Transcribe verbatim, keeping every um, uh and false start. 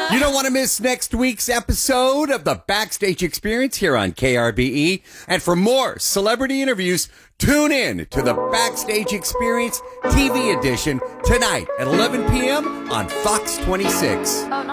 You don't want to miss next week's episode of the Backstage Experience here on K R B E. And for more celebrity interviews, tune in to the Backstage Experience T V edition tonight at eleven p.m. on Fox twenty-six.